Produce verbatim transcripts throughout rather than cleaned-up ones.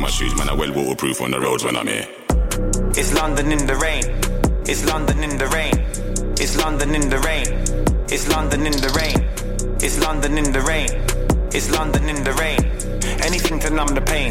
my shoes, man, I well waterproof on the roads when I'm here. It's London in the rain. It's London in the rain. It's London in the rain. It's London in the rain. It's London in the rain. It's London in the rain. Anything to numb the pain.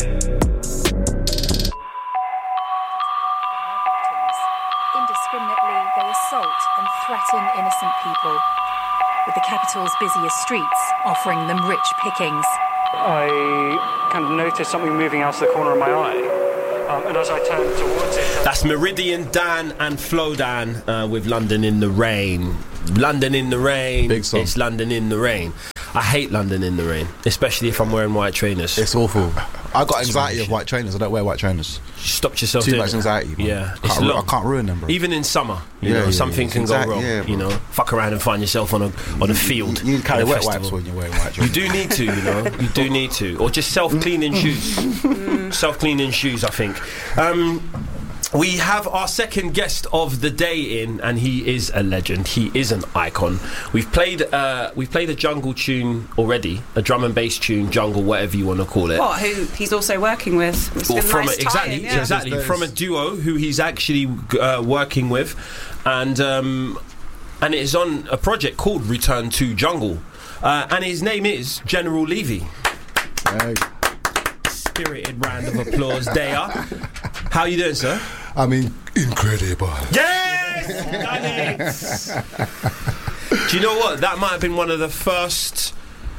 Indiscriminately, they assault and threaten innocent people, with the capital's busiest streets offering them rich pickings. I kind of noticed something moving out of the corner of my eye, um, and as I turned towards it... That's Meridian Dan and Flo Dan uh, with London in the Rain. London in the Rain. Big song. It's London in the Rain. I hate London in the rain, especially if I'm wearing white trainers. It's awful. I got anxiety of white trainers. I don't wear white trainers. You stopped yourself Too doing much it. anxiety, bro. Yeah, I can't, ru- I can't ruin them, bro. Even in summer, you yeah, know, yeah, something yeah. can Exactly, go wrong. yeah, you know, fuck around and find yourself on a on a field. You, you carry wet festival. wipes when you're wearing white trainers. You do need to, you know. You do need to, or just self-cleaning shoes. Self-cleaning shoes, I think. Um, We have our second guest of the day in, and he is a legend. He is an icon. We've played, uh, we've played a jungle tune already, a drum and bass tune, jungle, whatever you want to call it. What? Who he's also working with? It's Or been from nice a, exactly, tie-in, yeah. exactly from a duo who he's actually uh, working with, and um, and it is on a project called Return to Jungle, uh, and his name is General Levy. Hey. Spirited round of applause there. How are you doing, sir? I mean, incredible. Yes! Done it! Do you know what? That might have been one of the first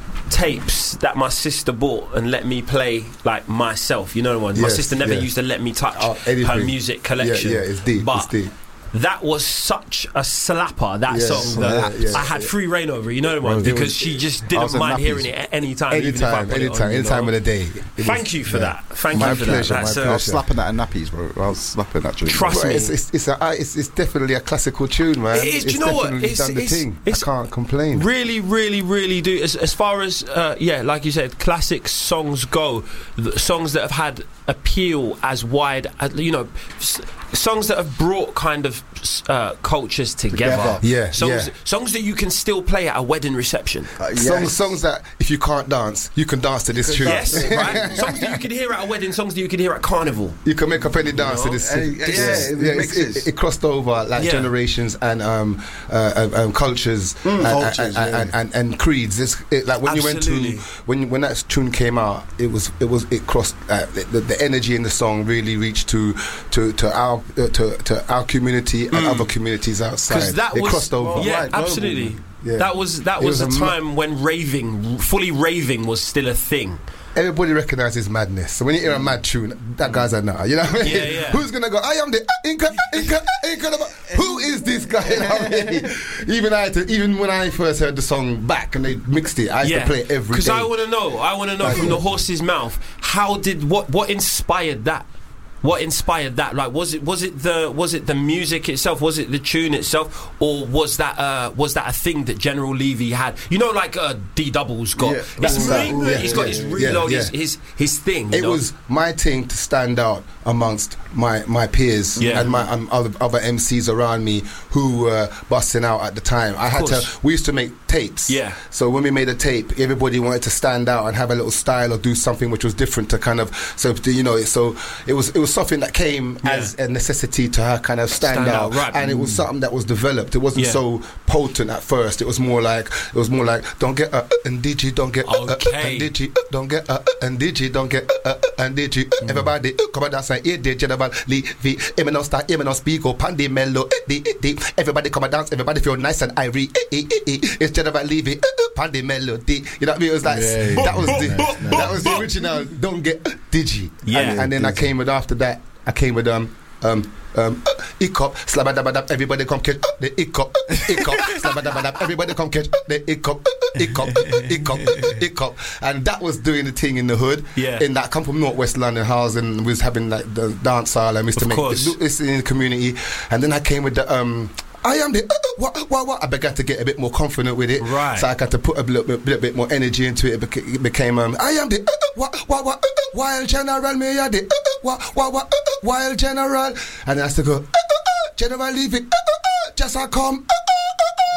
tapes that my sister bought and let me play, like, myself. You know the one? My Yes, sister never yeah. used to let me touch Oh, anything. her music collection. Yeah, yeah, it's deep, But it's deep. that was such a slapper, that Yes, song, that yeah, yeah, I had yeah. free reign over, you know the one? It Because was- she just I didn't was a mind nappies. hearing it at any time. even if I Anytime, put it anytime, on, you anytime know? of the day. It Thank was- you for yeah. that. Thank my you for pleasure, that. my That's, uh, pleasure. I was slapping that at nappies, bro. I was slapping that tune. Trust Bro, me. It's, it's, it's, a, it's, it's definitely a classical tune, man. It is. Do It's you know what? definitely It's- done the it's- thing. it's- I can't complain. Really, really, really do. As, as far as, uh, yeah, like you said, classic songs go, the songs that have had appeal as wide, as, you know, s- songs that have brought kind of uh, cultures together. Together. Yeah, songs, yeah. songs that you can still play at a wedding reception. Uh, yes. Songs, songs that if you can't dance, you can dance to this tune. Yes, right? Songs that you could hear at a wedding, songs that you could hear at carnival. You can make a penny dance You know, to this. and- this yeah, is- it it's- mixes. it, it crossed over like Yeah. generations and um, uh, um, um, cultures, and, Cultures, and, yeah. and, and, and creeds. It's, it, like when Absolutely. you went to when when that tune came out, it was it was it crossed uh, the, the energy in the song really reached to to to our uh, to, to our community and other communities outside. Because that it was, crossed over. yeah, Right, global. absolutely. Yeah. That was that It was, was a a ma- time when raving, fully raving, was still a thing. Everybody recognises madness. So when you hear a mad tune, that guy's a nutter. You know what I mean? Yeah, yeah. Who's gonna go? I am the uh, inca- inca- incredible. Who is this guy? You know what I mean? Even I, had to, even when I first heard the song back and they mixed it, I used to play it every day. Because I want to know, I want to know Like- from the horse's mouth, how did what what inspired that? What inspired that? Like, was it was it the was it the music itself? Was it the tune itself, or was that uh, was that a thing that General Levy had? You know, like uh, D Double's got. Yeah, his that's that. re- Yeah, he's got yeah, his yeah, reload, yeah. his, his his thing. you It know? was my thing to stand out amongst my, my peers Yeah. and my um, other, other M Cs around me who were busting out at the time. I had course. to. We used to make tapes. Yeah. So when we made a tape, everybody wanted to stand out and have a little style or do something which was different to kind of. So you know, so it was it was something that came Yeah. as a necessity to her kind of stand, Stand out, out, right. and it was something that was developed. It wasn't Yeah. so potent at first. It was more like it was more like don't get uh, uh, and digi, don't get uh, uh, uh, Okay. and digi, uh, don't get uh, uh, and digi, don't get uh, uh, and digi. Uh, Everybody uh, come on dance and eat the general Levy. Even on start, even on speak up and the mellow. Everybody come and dance. Everybody feel nice and irie. It's general Levy. Pandy melody. You know what I mean? It was like Yeah, yeah. that was the Nice, nice. that was the original. Don't get uh, digi. Yeah. And, and then I came with after that. I came with um. Um, um, uh, hiccup, slabadabadab, everybody come catch uh, the hiccup, uh, hiccup, slabadabadab, everybody come catch uh, the hiccup, uh, hiccup, uh, hiccup, uh, hiccup, and that was doing the thing in the hood. Yeah. In that, I come from Northwest London, Housing, was having like the dance hall and used to Of make course. this in the community, and then I came with the um. I am the uh, uh, what, what, what? I began to get a bit more confident with it, Right. so I got to put a little bit, little bit more energy into it. It beca- it became um. I am the uh, uh, what, what, what, uh, uh, wild general, me are the uh, uh, what, what, what, uh, uh, wild general, and I have to go uh, uh, uh, General Levy, uh, uh, uh, just I come. Uh, uh, uh, uh,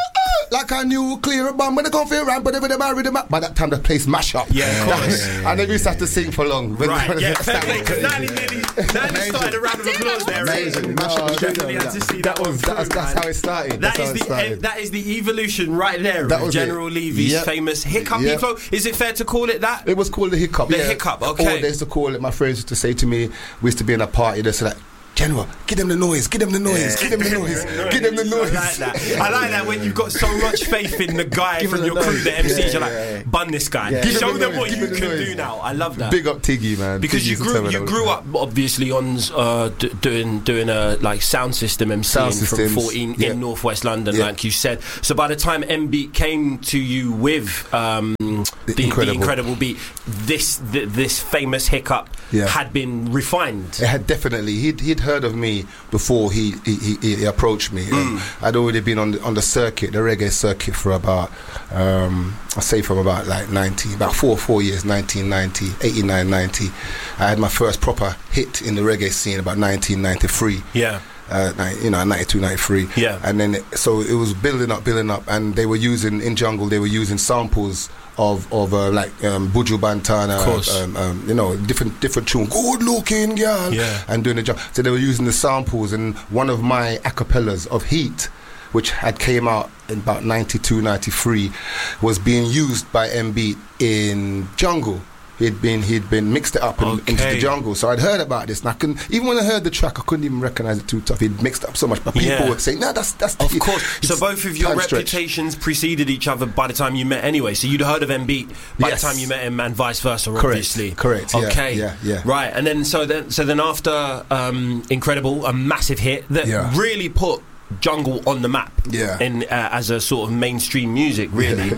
like a nuclear bomb when they come for ramp, but they marry them up. By that time, the place mash up. Yeah, of course. And they used to have to sing for long. When Right, when yeah, they fair start- play, because Nanny nearly, Nanny started a round of applause there. Amazing. No, Mash up the street, definitely though, had to that. see That that one was through, that's, that's man. how it started. That That's how is it the started. eh, that is the evolution right there That of was General it. Levy's Yep. famous hiccup Yep. flow. Is it fair to call it that? It was called the hiccup. The yeah. hiccup, okay. Or they used to call it. My friends used to say to me, we used to be in a party. They said, like, General, give them the noise, give them the noise, give them the noise, give them the noise. I like that. I like that when you've got so much faith in the guy Give from him your the crew, noise. the M Cs. Yeah, You're like, yeah, yeah. bun this guy. Yeah. Give him Show the them noise, what give you him the can noise. do now. I love that. Big up Tiggy, man. Because Tiggy you used to grew tell me you that. grew up obviously on uh, d- doing doing a like sound system MCing Sound from systems, fourteen yeah. in Northwest London, Yeah. like you said. So by the time M Beat came to you with um, the, the Incredible. incredible beat, this th- this famous hiccup Yeah. had been refined. It had definitely. He'd he'd heard of me before he he, he, he approached me. Um, I'd already been on the, on the circuit, the reggae circuit, for about um, I say from about like ninety, about four four years, nineteen ninety, eighty-nine, ninety. I had my first proper hit in the reggae scene about nineteen ninety-three. Yeah. Uh, ni- you know, ninety-two, ninety-three. Yeah. And then, it, so it was building up, building up, and they were using, in Jungle, they were using samples of, of uh, like, um, Buju Bantana, Of course. um, um, you know, different different tune, good looking girl, Yeah. and doing the job. So they were using the samples, and one of my acapellas of Heat, which had came out in about ninety-two, ninety-three, was being used by M Beat in Jungle. He'd been he'd been mixed it up in, into Okay. the Jungle, so I'd heard about this, and I couldn't, even when I heard the track, I couldn't even recognize it too tough. He'd mixed up so much, but people Yeah. would say, "No, that's that's Of course. it's So both of your time stretch." reputations preceded each other by the time you met anyway. So you'd heard of M Beat by Yes. the time you met him, and vice versa, Correct. obviously. Correct, yeah, Okay. yeah, yeah. Right. And then so then so then after um, Incredible, a massive hit that Yeah. really put Jungle on the map. Yeah. In uh, as a sort of mainstream music, really.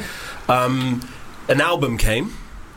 um, an album came.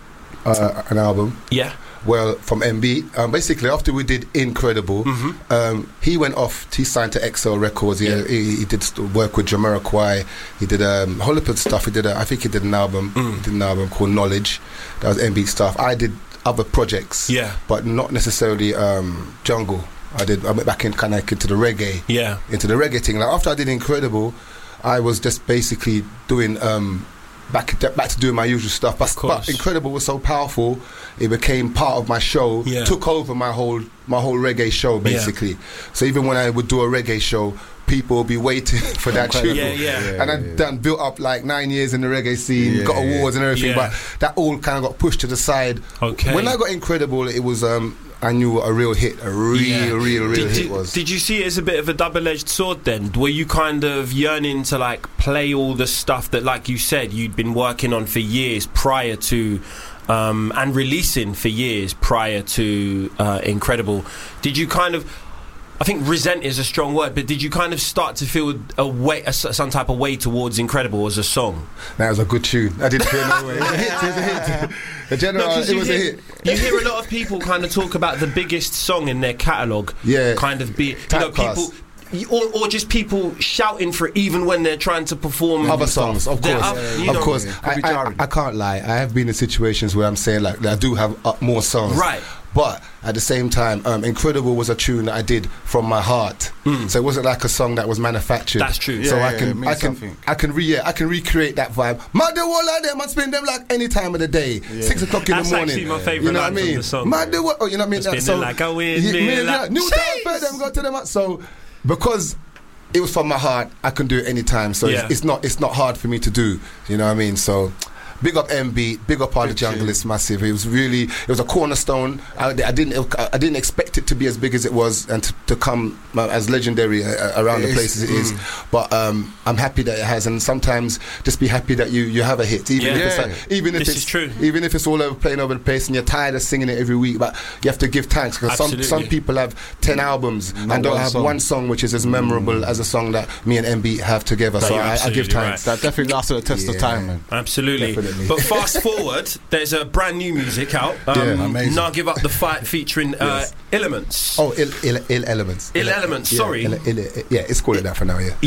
Uh, an album. Yeah. Well, from M B, um, basically after we did Incredible, Mm-hmm. um, he went off. He signed to X L Records. He, Yeah. he, he did st- work with Jamiroquai. He did um, a whole heap of stuff. He did. A, I think he did an album. Mm. He did an album called Knowledge. That was M B stuff. I did other projects. Yeah. But not necessarily um, Jungle. I did. I went back in kind of into the reggae. Yeah. Into the reggae thing. Like after I did Incredible, I was just basically doing. Um, Back, back to doing my usual stuff, but, course. but Incredible was so powerful, it became part of my show. Yeah. Took over my whole my whole reggae show basically. So even when I would do a reggae show, people would be waiting for that tune. Yeah, yeah. And I'd done built up like nine years in the reggae scene, Yeah, got yeah. awards and everything, Yeah. but that all kind of got pushed to the side. Okay. When I got Incredible, it was um, I knew what a real hit, a real, Yeah. real, real did, hit did, was. Did you see it as a bit of a double-edged sword then? Were you kind of yearning to like play all the stuff that, like you said, you'd been working on for years prior to um, and releasing for years prior to uh, Incredible? Did you kind of, I think resent is a strong word, but did you kind of start to feel a way, a, some type of way towards Incredible as a song? That was a good tune. I didn't feel no way. It was a hit. It was a hit. The general, No, 'cause it you was hear, a hit. You hear a lot of people kind of talk about the biggest song in their catalogue. Yeah. Kind of be, you know, Typecast. people. Or, or just people shouting for it even when they're trying to perform Other stuff. songs, of They're course, up- you of know- course. Yeah, it could I, be I, jarring. I can't lie. I have been in situations where I'm saying like I do have uh, more songs, Right. But at the same time, um, Incredible was a tune that I did from my heart, so it wasn't like a song that was manufactured. That's true. So Yeah, I yeah, can, it means I can, something. I can, re- yeah, I can recreate that vibe. Mad the wall of them and spin them like any time of the day, six o'clock in That's the morning. actually my favourite You know what I line from mean? the song. Mad the wall, oh, you know what I mean? Spin so it like a windmill, yeah, yeah, like- New Jeez. Town, them go to them. So because it was from my heart, I can do it anytime. So Yeah. it's, it's not it's not hard for me to do. You know what I mean? So big up M B, big up all the Good jungle. tune. It's massive. It was really it was a cornerstone. I, I didn't I didn't expect it to be as big as it was and to, to come uh, as legendary uh, around It the is. places it is. But um, I'm happy that it has. And sometimes just be happy that you, you have a hit, even Yeah. if it's Yeah. like, even if This it's is true. even if it's all over playing over the place and you're tired of singing it every week. But you have to give thanks because some Absolutely. some people have ten albums Not and don't one have song. one song which is as memorable as a song that me and M B have together. No, so you're I, I give absolutely thanks. That definitely lasted the test of Yeah. time, man. Absolutely. Definitely. But fast forward, there's a brand new music out. Um, Yeah, amazing. Now Give Up the Fight featuring uh, Yes. Elements. Oh, ill, ill, ill elements. Ill Elements, Yeah, sorry. Ill, Ill- Ill- yeah, it's called it that for now. Yeah.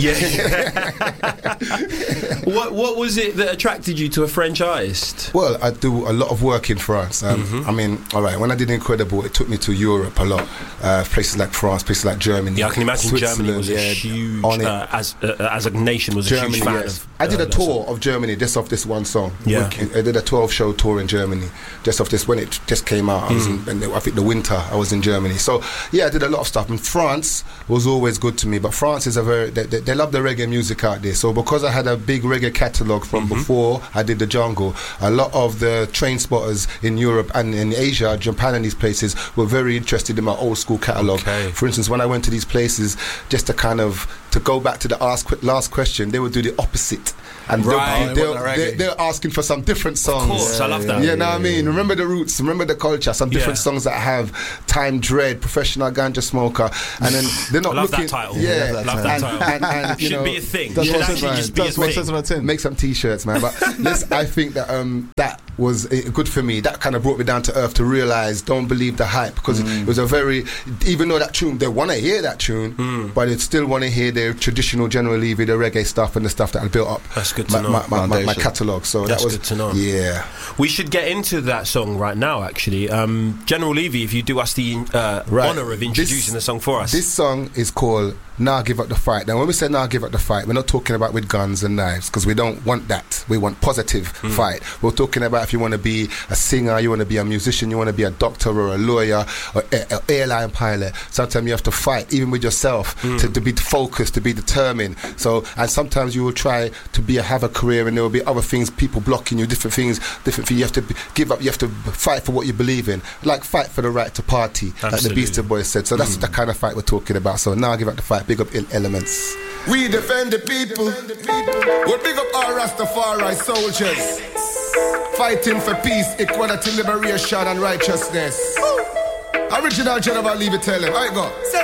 Yeah. what What was it that attracted you to a French artist? Well, I do a lot of work in France. Um, Mm-hmm. I mean, all right. When I did Incredible, it took me to Europe a lot. Uh, places like France, places like Germany. Yeah, I can imagine Germany Switzerland, was a yeah, huge, on it. uh, as uh, as a nation, was a Germany, huge fan yes. of I did uh, a tour of Germany just off this one song. Yeah. I did a twelve show tour in Germany just off this when it just came out. I was Mm. in, and I think the winter I was in Germany. So yeah, I did a lot of stuff. And France was always good to me. But France is a very they, they, they love the reggae music out there. So because I had a big reggae catalogue from Mm-hmm. before I did the jungle, a lot of the train spotters in Europe and in Asia, Japan, and these places were very interested in my old school catalogue. Okay. For instance, when I went to these places, just to kind of to go back to the ask, last question, they would do the opposite. And Right. they'll, Oh, they want they'll, the they, reggae. they're asking for some different songs. Of course, I love that. Yeah, know what I mean? Remember the roots, remember the culture, some different Yeah. songs that have Time Dread, Professional Ganja Smoker, and then they're not I love looking. that title. Yeah, Love Love that and, title. and, and, you Should know, be a thing. That's Should what actually says- just be a that's what says thing. on the tin. make some t-shirts, man. But listen, I think that um, that was uh, good for me. That kind of brought me down to earth to realize don't believe the hype, because Mm. it was a very, even though that tune, they want to hear that tune, Mm. but they still want to hear their traditional General Levy, the reggae stuff and the stuff that I built up. That's good to my, know. My, my, my, my Foundation. catalogue. So That's that was good to know. Yeah. We should get into that song right now, actually. Um, General Levy, if you do us the uh, Right. honour of introducing This- the song for us. This song is called Nah Give Up the Fight. Now when we say Nah Give Up the Fight, we're not talking about with guns and knives, because we don't want that. We want positive Hmm. fight. We're talking about if you want to be a singer, you want to be a musician, you want to be a doctor or a lawyer or an airline pilot. Sometimes you have to fight even with yourself Hmm. to, to be focused, to be determined. So, and sometimes you will try to be a, have a career, and there will be other things, people blocking you, different things, different things. You have to be, give up. You have to fight for what you believe in, like fight for the right to party, like the Absolutely. Beastie Boys said. So that's the kind of fight we're talking about. So now give up the fight. Big up Il- Elements. We defend the people. We big up our Rastafari soldiers, fighting for peace, equality, liberation, and righteousness. Original General Levy, tell him. I go.